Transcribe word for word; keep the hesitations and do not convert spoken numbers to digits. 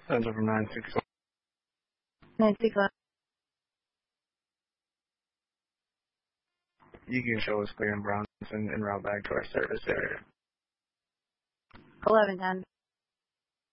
Center from nine six one. nine six one. You can show us clear in Bronson and route back to our service area. eleven ten.